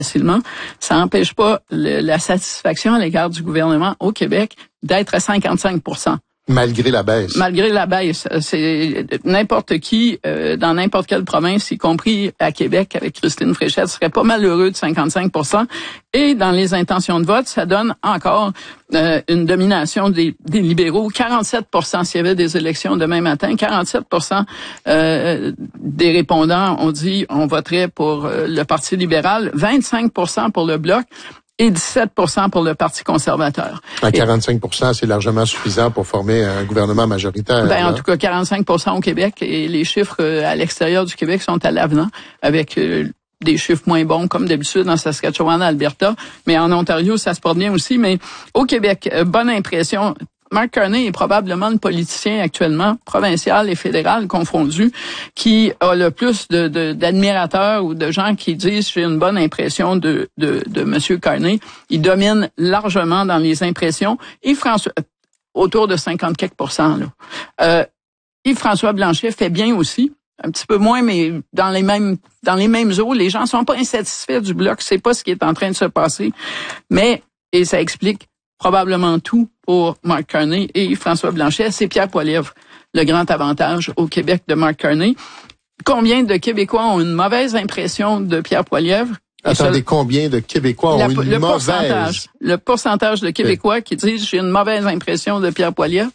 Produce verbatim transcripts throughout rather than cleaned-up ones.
facilement, ça n'empêche pas le, la satisfaction à l'égard du gouvernement au Québec d'être à cinquante-cinq pour cent. Malgré la baisse. Malgré la baisse. C'est n'importe qui, euh, dans n'importe quelle province, y compris à Québec avec Christine Fréchette, serait pas malheureux de cinquante-cinq pour cent. Et dans les intentions de vote, ça donne encore euh, une domination des, des libéraux. quarante-sept pour cent s'il y avait des élections demain matin. quarante-sept pour cent euh, des répondants ont dit on voterait pour euh, le Parti libéral. vingt-cinq pour cent pour le Bloc. Et dix-sept pour cent pour le Parti conservateur. À quarante-cinq pour cent, c'est largement suffisant pour former un gouvernement majoritaire. Ben, là. en tout cas, quarante-cinq pour cent au Québec et les chiffres à l'extérieur du Québec sont à l'avenant avec euh, des chiffres moins bons comme d'habitude en Saskatchewan, Alberta, mais en Ontario, ça se porte bien aussi. Mais au Québec, euh, bonne impression. Mark Carney est probablement le politicien actuellement, provincial et fédéral confondu, qui a le plus de, de, d'admirateurs ou de gens qui disent j'ai une bonne impression de, de, de Monsieur Carney. Il domine largement dans les impressions. Et François, autour de cinquante quelques pourcents, là. Euh, Yves-François Blanchet fait bien aussi. Un petit peu moins, mais dans les mêmes dans les mêmes eaux. Les gens sont pas insatisfaits du Bloc. C'est pas ce qui est en train de se passer. Mais, et ça explique probablement tout pour Mark Carney et François Blanchet, c'est Pierre Poilievre, le grand avantage au Québec de Mark Carney. Combien de Québécois ont une mauvaise impression de Pierre Poilievre? Attendez, ça, combien de Québécois la, ont une le mauvaise... Pourcentage, le pourcentage de Québécois oui. qui disent j'ai une mauvaise impression de Pierre Poilievre.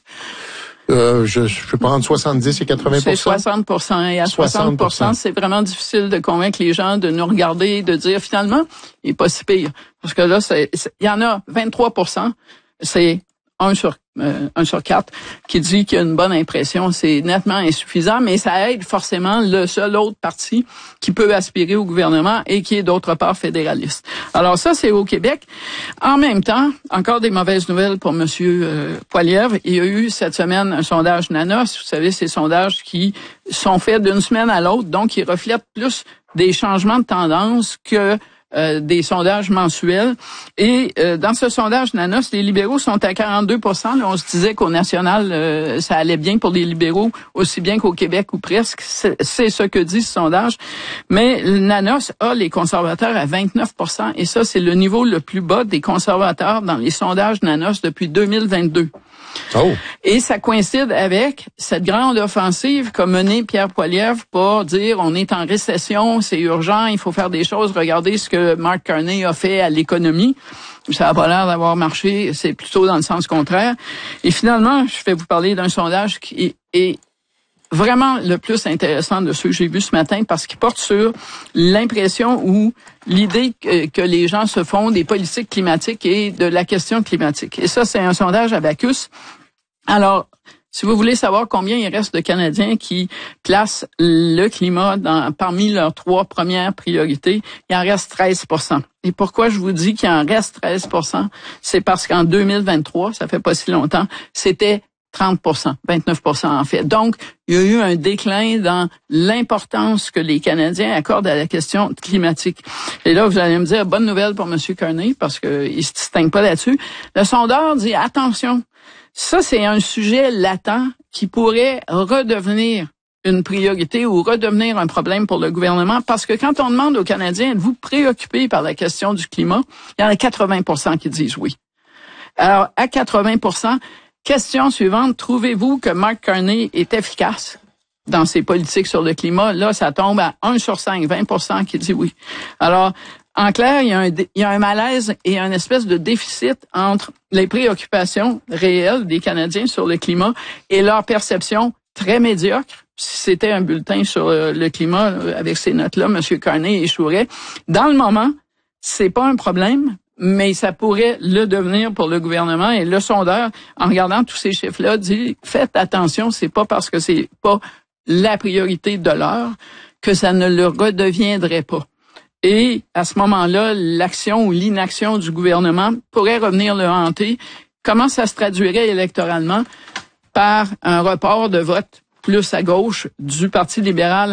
Euh, je, je peux prendre soixante-dix et quatre-vingts pour cent. C'est soixante pour cent. Et à soixante pour cent, c'est vraiment difficile de convaincre les gens de nous regarder, de dire finalement, il est pas si pire. Parce que là, c'est, c'est, il y en a vingt-trois pour cent. C'est un sur, euh, un sur quatre qui dit qu'il y a une bonne impression. C'est nettement insuffisant, mais ça aide forcément le seul autre parti qui peut aspirer au gouvernement et qui est d'autre part fédéraliste. Alors ça, c'est au Québec. En même temps, encore des mauvaises nouvelles pour Monsieur euh, Poilievre. Il y a eu cette semaine un sondage Nanos. Vous savez, ces sondages qui sont faits d'une semaine à l'autre, donc ils reflètent plus des changements de tendance que Euh, des sondages mensuels. Et euh, dans ce sondage Nanos, les libéraux sont à quarante-deux pour cent. Là, on se disait qu'au national, euh, ça allait bien pour les libéraux, aussi bien qu'au Québec ou presque. C'est, c'est ce que dit ce sondage. Mais Nanos a les conservateurs à vingt-neuf pour cent. Et ça, c'est le niveau le plus bas des conservateurs dans les sondages Nanos depuis deux mille vingt-deux. Oh. Et ça coïncide avec cette grande offensive qu'a menée Pierre Poilievre pour dire on est en récession, c'est urgent, il faut faire des choses. Regardez ce que Mark Carney a fait à l'économie. Ça n'a pas l'air d'avoir marché, c'est plutôt dans le sens contraire. Et finalement, je vais vous parler d'un sondage qui est vraiment le plus intéressant de ceux que j'ai vus ce matin parce qu'il porte sur l'impression ou l'idée que, que les gens se font des politiques climatiques et de la question climatique. Et ça, c'est un sondage Abacus. Alors, si vous voulez savoir combien il reste de Canadiens qui placent le climat dans, parmi leurs trois premières priorités, il en reste treize pour cent. Et pourquoi je vous dis qu'il en reste treize pour cent? C'est parce qu'en deux mille vingt-trois, ça fait pas si longtemps, c'était trente pour cent, vingt-neuf pour cent en fait. Donc, il y a eu un déclin dans l'importance que les Canadiens accordent à la question climatique. Et là, vous allez me dire, bonne nouvelle pour M. Carney, parce qu'il se distingue pas là-dessus. Le sondeur dit, attention, ça c'est un sujet latent qui pourrait redevenir une priorité ou redevenir un problème pour le gouvernement, parce que quand on demande aux Canadiens, êtes-vous préoccupés par la question du climat, il y en a quatre-vingts pour cent qui disent oui. Alors, à quatre-vingts pour cent, question suivante, trouvez-vous que Mark Carney est efficace dans ses politiques sur le climat? Là, ça tombe à un sur cinq, vingt pour cent qui dit oui. Alors, en clair, il y a un, il y a un malaise et un espèce de déficit entre les préoccupations réelles des Canadiens sur le climat et leur perception très médiocre. Si c'était un bulletin sur le climat avec ces notes-là, M. Carney échouerait. Dans le moment, c'est pas un problème, mais ça pourrait le devenir pour le gouvernement. Et le sondeur, en regardant tous ces chiffres-là, dit, faites attention, c'est pas parce que c'est pas la priorité de l'heure que ça ne le redeviendrait pas. Et à ce moment-là, l'action ou l'inaction du gouvernement pourrait revenir le hanter. Comment ça se traduirait électoralement? Par un report de vote plus à gauche du Parti libéral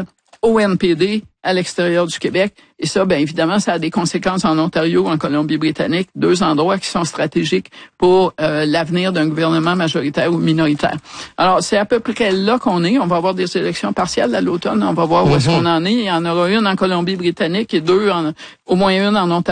au N P D à l'extérieur du Québec. Et ça, bien évidemment, ça a des conséquences en Ontario, en Colombie-Britannique, deux endroits qui sont stratégiques pour euh, l'avenir d'un gouvernement majoritaire ou minoritaire. Alors, c'est à peu près là qu'on est. On va avoir des élections partielles à l'automne. On va voir où mm-hmm. est-ce qu'on en est. Il y en aura une en Colombie-Britannique et deux, en, au moins une en Ontario.